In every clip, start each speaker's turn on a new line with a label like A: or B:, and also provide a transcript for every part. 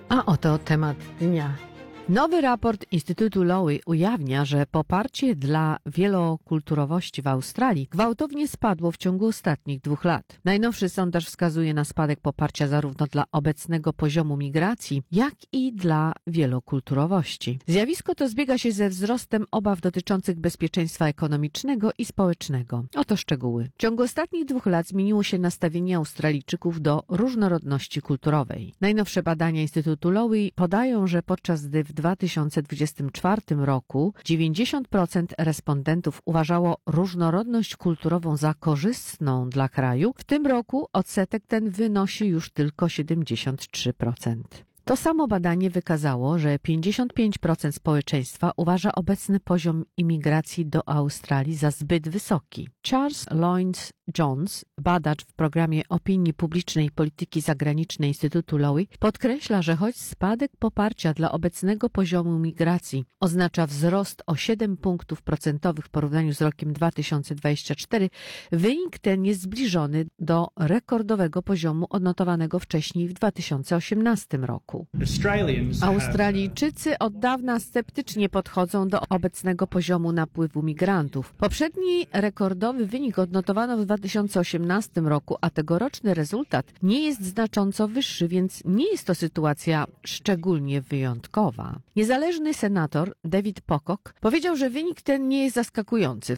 A: A oto temat dnia. Nowy raport Instytutu Lowy ujawnia, że poparcie dla wielokulturowości w Australii gwałtownie spadło w ciągu ostatnich 2 lat. Najnowszy sondaż wskazuje na spadek poparcia zarówno dla obecnego poziomu migracji, jak i dla wielokulturowości. Zjawisko to zbiega się ze wzrostem obaw dotyczących bezpieczeństwa ekonomicznego i społecznego. Oto szczegóły. W ciągu ostatnich 2 lat zmieniło się nastawienie Australijczyków do różnorodności kulturowej. Najnowsze badania Instytutu Lowy podają, że podczas gdy w 2024 roku 90% respondentów uważało różnorodność kulturową za korzystną dla kraju, w tym roku odsetek ten wynosi już tylko 73%. To samo badanie wykazało, że 55% społeczeństwa uważa obecny poziom imigracji do Australii za zbyt wysoki. Charles Lloyd Jones, badacz w programie opinii publicznej i polityki zagranicznej Instytutu Lowy, podkreśla, że choć spadek poparcia dla obecnego poziomu migracji oznacza wzrost o 7 punktów procentowych w porównaniu z rokiem 2024, wynik ten jest zbliżony do rekordowego poziomu odnotowanego wcześniej w 2018 roku. Australijczycy od dawna sceptycznie podchodzą do obecnego poziomu napływu migrantów. Poprzedni rekordowy wynik odnotowano w 2018 roku, a tegoroczny rezultat nie jest znacząco wyższy, więc nie jest to sytuacja szczególnie wyjątkowa. Niezależny senator David Pocock powiedział, że wynik ten nie jest zaskakujący.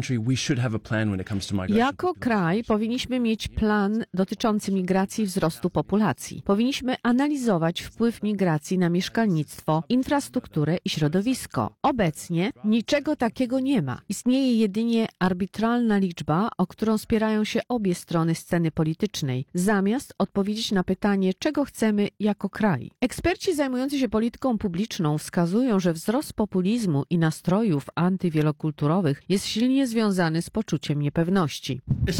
A: Jako kraj powinniśmy mieć plan dotyczący migracji i wzrostu populacji. Powinniśmy analizować wpływ migracji na mieszkalnictwo, infrastrukturę i środowisko. Obecnie niczego takiego nie ma. Istnieje jedynie arbitralna liczba, o którą spierają się obie strony sceny politycznej, zamiast odpowiedzieć na pytanie, czego chcemy jako kraj. Eksperci zajmujący się polityką publiczną wskazują, że wzrost populizmu i nastrojów antywielokulturowych jest silnie związany z poczuciem niepewności.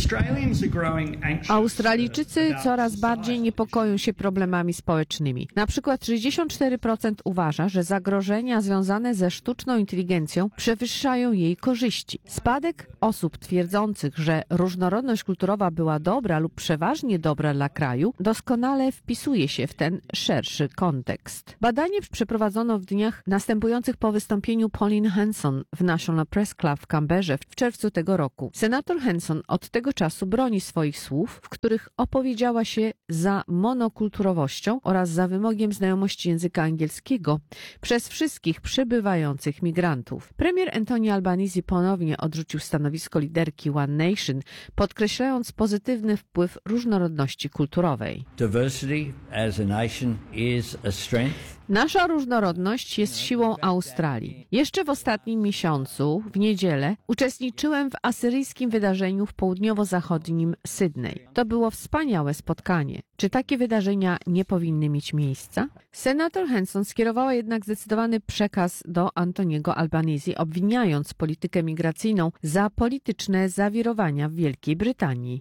A: Australijczycy coraz bardziej niepokoją się problemami społecznymi. Na przykład 64% uważa, że zagrożenia związane ze sztuczną inteligencją przewyższają jej korzyści. Spadek osób twierdzących, że różnorodność kulturowa była dobra lub przeważnie dobra dla kraju, doskonale wpisuje się w ten szerszy kontekst. Badanie przeprowadzono w dniach następujących po wystąpieniu Pauline Hanson w National Press Club w Canberrze w czerwcu tego roku. Senator Hanson od tego czasu broni swoich słów, w których opowiedziała się za monokulturowością oraz za wymogiem znajomości języka angielskiego przez wszystkich przybywających migrantów. Premier Anthony Albanese ponownie odrzucił stanowisko liderki One Nation, podkreślając pozytywny wpływ różnorodności kulturowej.
B: Diversity as a nation is a strength.
A: Nasza różnorodność jest siłą Australii. Jeszcze w ostatnim miesiącu, w niedzielę, uczestniczyłem w asyryjskim wydarzeniu w południowo-zachodnim Sydney. To było wspaniałe spotkanie. Czy takie wydarzenia nie powinny mieć miejsca? Senator Hanson skierowała jednak zdecydowany przekaz do Antoniego Albanese, obwiniając politykę migracyjną za polityczne zawirowania w Wielkiej Brytanii.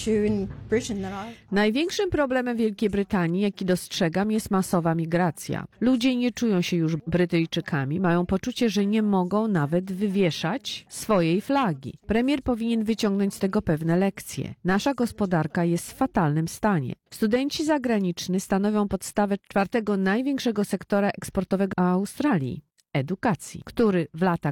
A: Największym problemem Wielkiej Brytanii, jaki dostrzegam, jest masowa migracja. Ludzie nie czują się już Brytyjczykami, mają poczucie, że nie mogą nawet wywieszać swojej flagi. Premier powinien wyciągnąć z tego pewne lekcje. Nasza gospodarka jest w fatalnym stanie. Studenci zagraniczni stanowią podstawę 4. największego sektora eksportowego Australii. Edukacji, który w latach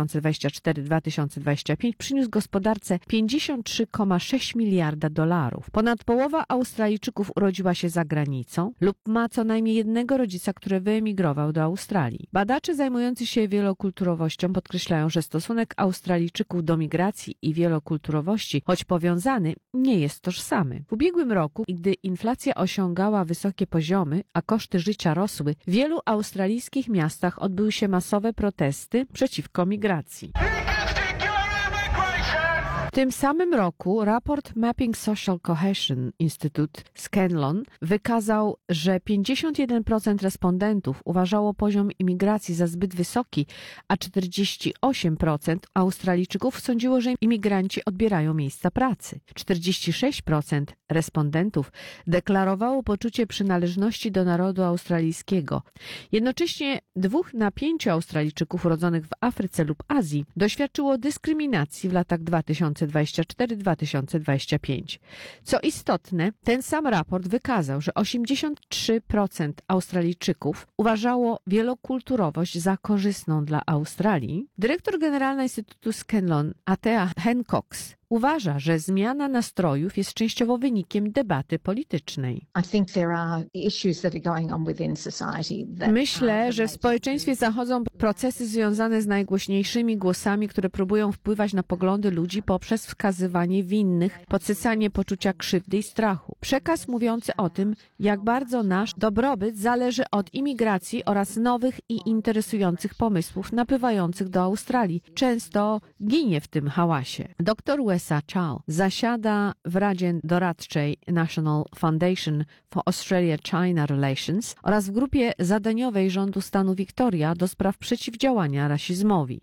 A: 2024-2025 przyniósł gospodarce 53,6 miliarda dolarów. Ponad połowa Australijczyków urodziła się za granicą lub ma co najmniej jednego rodzica, który wyemigrował do Australii. Badacze zajmujący się wielokulturowością podkreślają, że stosunek Australijczyków do migracji i wielokulturowości, choć powiązany, nie jest tożsamy. W ubiegłym roku, gdy inflacja osiągała wysokie poziomy, a koszty życia rosły, w wielu australijskich miastach odbyły się masowe protesty przeciwko migracji. W tym samym roku raport Mapping Social Cohesion Institute Scanlon wykazał, że 51% respondentów uważało poziom imigracji za zbyt wysoki, a 48% Australijczyków sądziło, że imigranci odbierają miejsca pracy. 46% respondentów deklarowało poczucie przynależności do narodu australijskiego. Jednocześnie 2 na 5 Australijczyków urodzonych w Afryce lub Azji doświadczyło dyskryminacji w latach 2000 2024-2025. Co istotne, ten sam raport wykazał, że 83% Australijczyków uważało wielokulturowość za korzystną dla Australii. Dyrektor generalna Instytutu Scanlon, Atea Hencox, uważa, że zmiana nastrojów jest częściowo wynikiem debaty politycznej. Myślę, że w społeczeństwie zachodzą procesy związane z najgłośniejszymi głosami, które próbują wpływać na poglądy ludzi poprzez wskazywanie winnych, podsycanie poczucia krzywdy i strachu. Przekaz mówiący o tym, jak bardzo nasz dobrobyt zależy od imigracji oraz nowych i interesujących pomysłów napływających do Australii, często ginie w tym hałasie. Dr Wesa Chow zasiada w Radzie Doradczej National Foundation for Australia-China Relations oraz w grupie zadaniowej rządu stanu Victoria do spraw przeciwdziałania rasizmowi.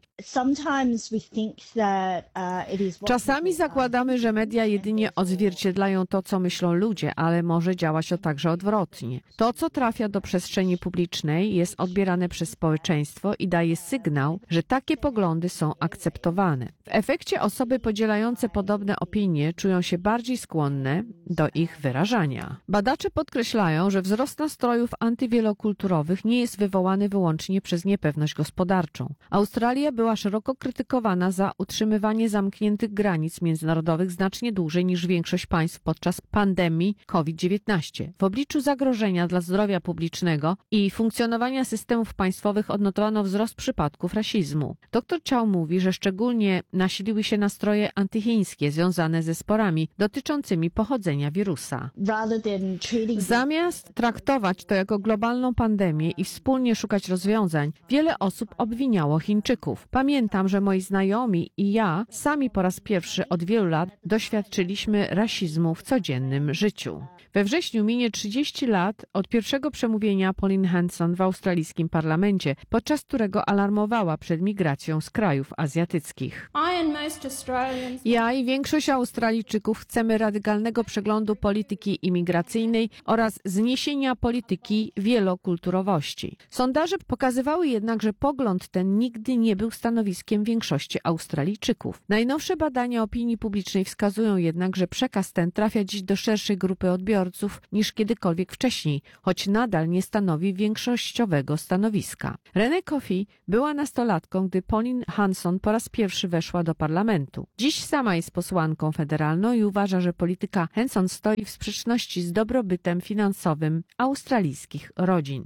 A: Czasami zakładamy, że media jedynie odzwierciedlają to, co myślą ludzie, ale może działać to także odwrotnie. To, co trafia do przestrzeni publicznej, jest odbierane przez społeczeństwo i daje sygnał, że takie poglądy są akceptowane. W efekcie osoby podzielające podobne opinie czują się bardziej skłonne do ich wyrażania. Badacze podkreślają, że wzrost nastrojów antywielokulturowych nie jest wywołany wyłącznie przez niepewność gospodarczą. Australia była szeroko krytykowana za utrzymywanie zamkniętych granic międzynarodowych znacznie dłużej niż większość państw podczas pandemii COVID-19. W obliczu zagrożenia dla zdrowia publicznego i funkcjonowania systemów państwowych odnotowano wzrost przypadków rasizmu. Dr Chow mówi, że szczególnie nasiliły się nastroje antychińskie związane ze sporami dotyczącymi pochodzenia wirusa. Zamiast traktować to jako globalną pandemię i wspólnie szukać rozwiązań, wiele osób obwiniało Chińczyków. Pamiętam, że moi znajomi i ja sami po raz pierwszy od wielu lat doświadczyliśmy rasizmu w codziennym życiu. We wrześniu minie 30 lat od pierwszego przemówienia Pauline Hanson w australijskim parlamencie, podczas którego alarmowała przed migracją z krajów azjatyckich. Ja i większość Australijczyków chcemy radykalnego przeglądu polityki imigracyjnej oraz zniesienia polityki wielokulturowości. Sondaże pokazywały jednak, że pogląd ten nigdy nie był stanowiskiem większości Australijczyków. Najnowsze badania opinii publicznej wskazują jednak, że przekaz ten trafia dziś do szerszej grupy odbiorców niż kiedykolwiek wcześniej, choć nadal nie stanowi większościowego stanowiska. Renee Coffey była nastolatką, gdy Pauline Hanson po raz pierwszy weszła do parlamentu. Dziś sama jest posłanką federalną i uważa, że polityka Hanson stoi w sprzeczności z dobrobytem finansowym australijskich rodzin.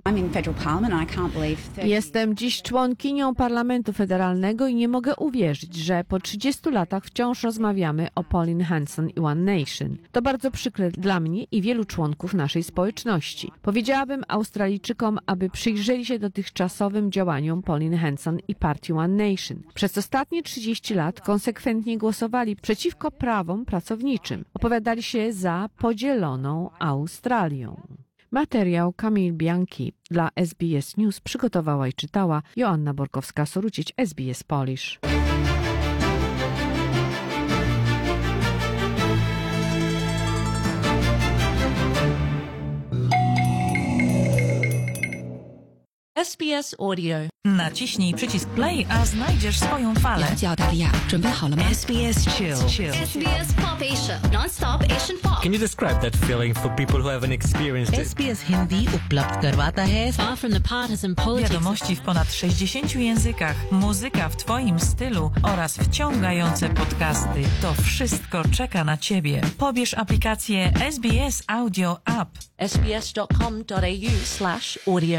A: Jestem dziś członkinią Parlamentu Federalnego i nie mogę uwierzyć, że po 30 latach wciąż rozmawiamy o Pauline Hanson i One Nation. To bardzo przykre dla mnie i wielu członków naszej społeczności. Powiedziałabym Australijczykom, aby przyjrzeli się dotychczasowym działaniom Pauline Hanson i partii One Nation. Przez ostatnie 30 lat konsekwentnie głosowali przeciwko prawom pracowniczym. Opowiadali się za podzieloną Australią. Materiał Kamil Bianchi dla SBS News przygotowała i czytała Joanna Borkowska-Sorucić, SBS Polish.
C: SBS Audio.
D: Naciśnij przycisk play, a znajdziesz swoją falę.
C: SBS Chill.
E: SBS Pop Asia, non-stop Asian pop.
F: Can you describe that feeling for people who haven't experienced it?
D: SBS Hindi उपलब्ध करवाता है.
E: Far from the partisan politics.
D: Wiadomości w ponad 60 językach, muzyka w Twoim stylu oraz wciągające podcasty. To wszystko czeka na Ciebie. Pobierz aplikację SBS Audio App.
C: sbs.com.au/audio.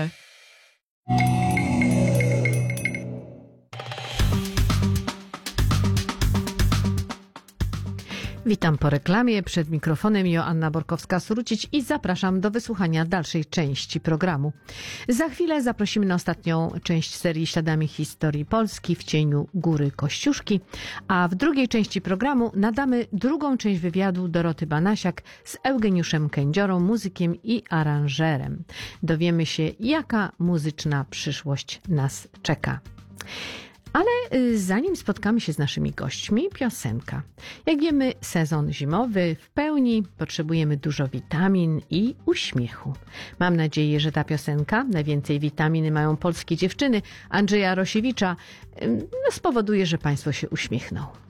A: Witam po reklamie. Przed mikrofonem Joanna Borkowska-Sorucić i zapraszam do wysłuchania dalszej części programu. Za chwilę zaprosimy na ostatnią część serii Śladami Historii Polski w cieniu Góry Kościuszki, a w drugiej części programu nadamy drugą część wywiadu Doroty Banasiak z Eugeniuszem Kędziorą, muzykiem i aranżerem. Dowiemy się, jaka muzyczna przyszłość nas czeka. Ale zanim spotkamy się z naszymi gośćmi, piosenka. Jak wiemy, sezon zimowy w pełni, potrzebujemy dużo witamin i uśmiechu. Mam nadzieję, że ta piosenka, najwięcej witaminy mają polskie dziewczyny, Andrzeja Rosiewicza, spowoduje, że Państwo się uśmiechną.